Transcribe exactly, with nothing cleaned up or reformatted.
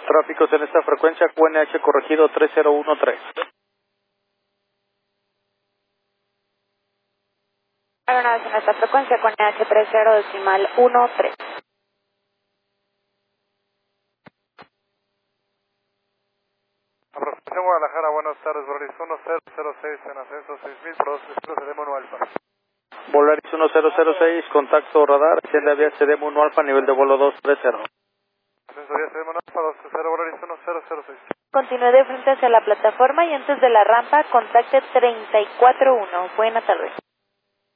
Tráficos en esta frecuencia, Q N H corregido tres cero uno tres. Aeronaves en esta frecuencia, Q N H tres cero decimal uno tres. Aproximación Guadalajara, buenas tardes, Volaris uno cero cero seis en ascenso seis mil por dos tres cero Demo uno Alfa. Volaris uno cero cero seis, contacto radar, hacienda vía C D M uno Alfa, nivel de vuelo dos tres cero. Ascenso vía Demo uno Alfa, dos tres cero, Volaris uno cero cero seis. Continúe de frente hacia la plataforma y antes de la rampa, contacte treinta y cuatro uno. Buena tarde.